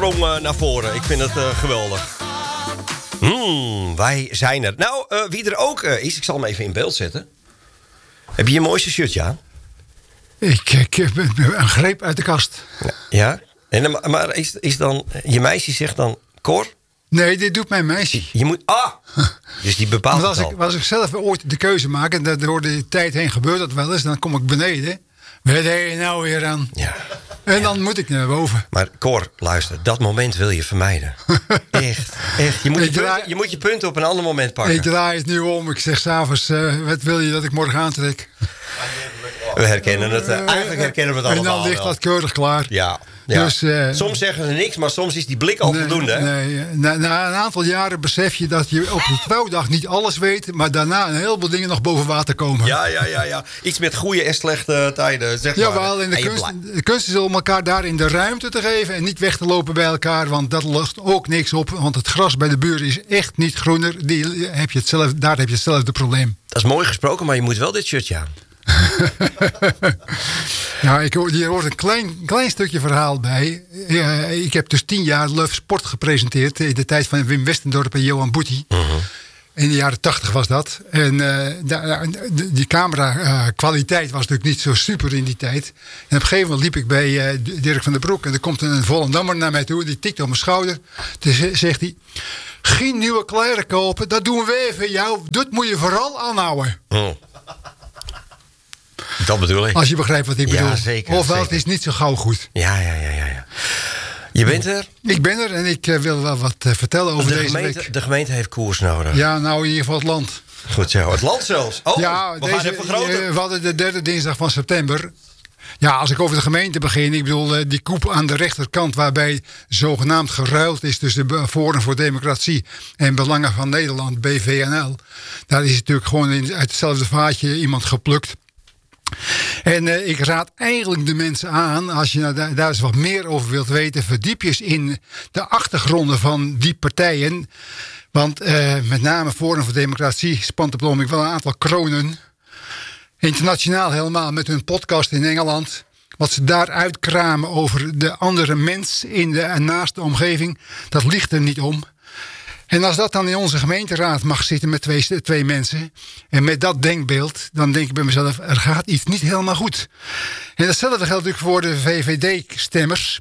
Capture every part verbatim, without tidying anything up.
sprong uh, naar voren. Ik vind het uh, geweldig. Hmm, wij zijn er. Nou, uh, wie er ook uh, is, ik zal hem even in beeld zetten. Heb je je mooiste shirtje aan? Ik, ik heb een greep uit de kast. Ja? En, maar is, is dan, je meisje zegt dan, Cor? Nee, dit doet mijn meisje. Je moet, ah! Dus die bepaalt als het al. ik, als ik zelf ooit de keuze maak, en door de tijd heen gebeurt dat wel eens, dan kom ik beneden. Waar deed je nou weer aan? Ja. En ja. dan moet ik naar boven. Maar Cor, luister, dat moment wil je vermijden. echt, echt. Je moet je, draai, punten, je moet je punten op een ander moment pakken. Ik draai het nu om. Ik zeg s'avonds, uh, wat wil je dat ik morgen aantrek? We herkennen het. Uh, eigenlijk herkennen we het allemaal. En dan ligt wel. dat keurig klaar. Ja. Ja. Dus, uh, soms zeggen ze niks, maar soms is die blik al nee, voldoende. Hè? Nee, na, na een aantal jaren besef je dat je op de trouwdag niet alles weet, maar daarna een heleboel dingen nog boven water komen. Ja, ja, ja, ja. Iets met goede en slechte tijden, zeg maar. Jawel, en de, kunst, de kunst is om elkaar daarin de ruimte te geven en niet weg te lopen bij elkaar, want dat lost ook niks op. Want het gras bij de buren is echt niet groener. Die heb je hetzelfde, daar heb je hetzelfde probleem. Dat is mooi gesproken, maar je moet wel dit shirtje aan. Ja, ik, hier hoort een klein, klein stukje verhaal bij. Ja, ik heb dus tien jaar Love Sport gepresenteerd in de tijd van Wim Westendorp en Johan Boetie. Uh-huh. In de jaren tachtig was dat. En uh, de, die camera uh, kwaliteit was natuurlijk niet zo super in die tijd. En op een gegeven moment liep ik bij uh, Dirk van der Broek en er komt een Volendammer naar mij toe. Die tikt op mijn schouder. Toen zegt hij: geen nieuwe kleren kopen, dat doen we even jou. Dat moet je vooral aanhouden. Uh. Dat bedoel ik. Als je begrijpt wat ik bedoel. Ja, zeker. Ofwel, zeker. het is niet zo gauw goed. Ja, ja, ja, ja. ja. Je bent er? Ik ben er en ik uh, wil wel wat uh, vertellen over de deze gemeente, week. De gemeente heeft koers nodig. Ja, nou in ieder geval het land. Goed zo. Het land zelfs. Oh, ja, we deze, gaan even groter. Uh, we hadden de derde dinsdag van september. Ja, als ik over de gemeente begin. Ik bedoel, uh, die koep aan de rechterkant waarbij zogenaamd geruild is tussen de Forum voor Democratie en Belangen van Nederland, B V N L. Daar is natuurlijk gewoon in, uit hetzelfde vaatje iemand geplukt. En uh, ik raad eigenlijk de mensen aan, als je nou daar, daar eens wat meer over wilt weten, verdiep je eens in de achtergronden van die partijen. Want uh, met name Forum voor Democratie spant op het wel een aantal kronen. Internationaal helemaal met hun podcast in Engeland. Wat ze daar uitkramen over de andere mens in de naaste omgeving, dat ligt er niet om. En als dat dan in onze gemeenteraad mag zitten met twee, twee mensen, en met dat denkbeeld, dan denk ik bij mezelf, er gaat iets niet helemaal goed. En datzelfde geldt natuurlijk voor de V V D-stemmers.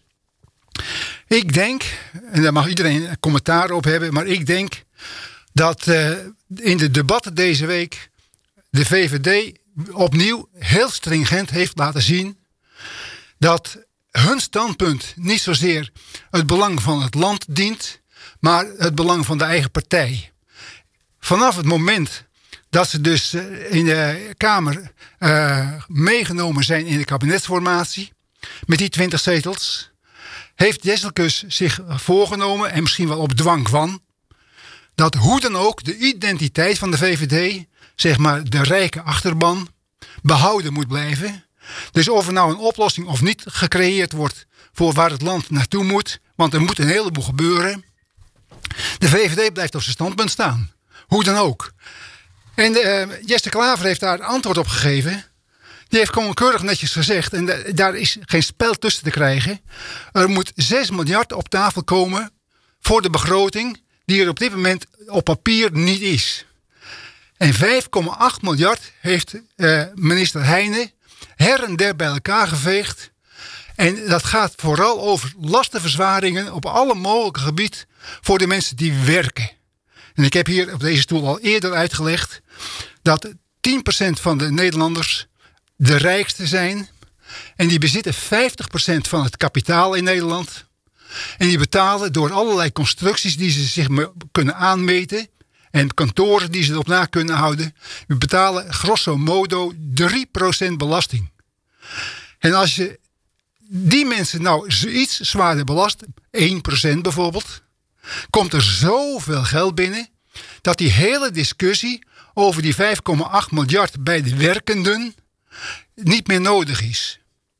Ik denk, en daar mag iedereen een commentaar op hebben, maar ik denk dat uh, in de debatten deze week de V V D opnieuw heel stringent heeft laten zien dat hun standpunt niet zozeer het belang van het land dient, maar het belang van de eigen partij. Vanaf het moment dat ze dus in de Kamer uh, meegenomen zijn in de kabinetsformatie met die twintig zetels, heeft Jesselkus zich voorgenomen, en misschien wel op dwang van, dat hoe dan ook de identiteit van de V V D, zeg maar de rijke achterban, behouden moet blijven. Dus of er nou een oplossing of niet gecreëerd wordt voor waar het land naartoe moet, want er moet een heleboel gebeuren, de V V D blijft op zijn standpunt staan. Hoe dan ook. En uh, Jesse Klaver heeft daar antwoord op gegeven. Die heeft gewoon keurig netjes gezegd, en da- daar is geen spel tussen te krijgen. Er moet zes miljard op tafel komen voor de begroting die er op dit moment op papier niet is. En vijf komma acht miljard heeft uh, minister Heijnen her en der bij elkaar geveegd. En dat gaat vooral over lastenverzwaringen op alle mogelijke gebieden voor de mensen die werken. En ik heb hier op deze stoel al eerder uitgelegd dat tien procent van de Nederlanders de rijkste zijn. En die bezitten vijftig procent van het kapitaal in Nederland. En die betalen door allerlei constructies die ze zich kunnen aanmeten, en kantoren die ze erop na kunnen houden, die betalen grosso modo drie procent belasting. En als je die mensen nou iets zwaarder belast, één procent bijvoorbeeld, komt er zoveel geld binnen dat die hele discussie over die vijf komma acht miljard bij de werkenden niet meer nodig is.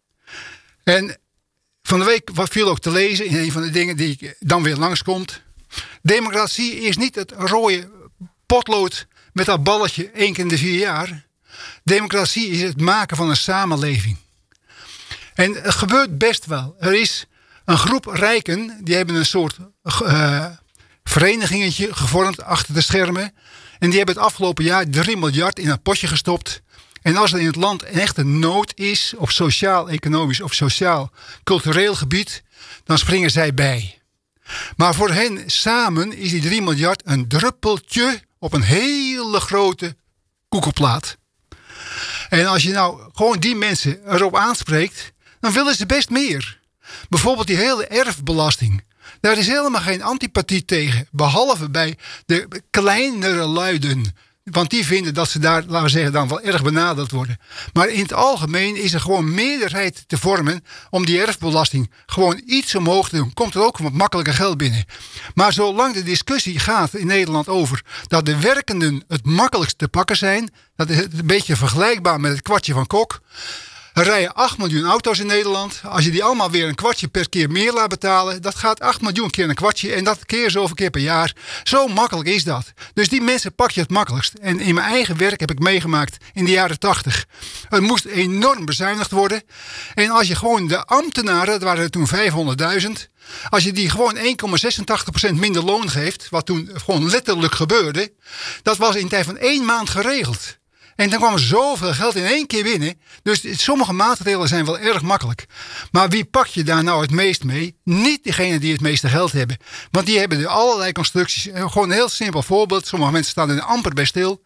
En van de week viel ook te lezen in een van de dingen die dan weer langskomt. Democratie is niet het rode potlood met dat balletje één keer in de vier jaar. Democratie is het maken van een samenleving. En het gebeurt best wel. Er is Een groep rijken, die hebben een soort uh, verenigingetje gevormd achter de schermen. En die hebben het afgelopen jaar drie miljard in een potje gestopt. En als er in het land echt een nood is, op sociaal-economisch of sociaal-cultureel gebied, dan springen zij bij. Maar voor hen samen is die drie miljard een druppeltje op een hele grote koekelplaat. En als je nou gewoon die mensen erop aanspreekt, dan willen ze best meer. Bijvoorbeeld die hele erfbelasting. Daar is helemaal geen antipathie tegen. Behalve bij de kleinere luiden. Want die vinden dat ze daar, laten we zeggen, dan wel erg benadeeld worden. Maar in het algemeen is er gewoon meerderheid te vormen om die erfbelasting gewoon iets omhoog te doen. Komt er ook wat makkelijker geld binnen. Maar zolang de discussie gaat in Nederland over dat de werkenden het makkelijkst te pakken zijn, dat is een beetje vergelijkbaar met het kwartje van Kok. Er rijden acht miljoen auto's in Nederland. Als je die allemaal weer een kwartje per keer meer laat betalen, dat gaat acht miljoen keer een kwartje en dat keer zoveel keer per jaar. Zo makkelijk is dat. Dus die mensen pak je het makkelijkst. En in mijn eigen werk heb ik meegemaakt in de jaren tachtig. Het moest enorm bezuinigd worden. En als je gewoon de ambtenaren, dat waren er toen vijfhonderdduizend, als je die gewoon één komma zesentachtig procent minder loon geeft, wat toen gewoon letterlijk gebeurde, dat was in de tijd van één maand geregeld. En dan kwam er zoveel geld in één keer binnen. Dus sommige maatregelen zijn wel erg makkelijk. Maar wie pak je daar nou het meest mee? Niet degene die het meeste geld hebben. Want die hebben allerlei constructies. Gewoon een heel simpel voorbeeld. Sommige mensen staan er amper bij stil.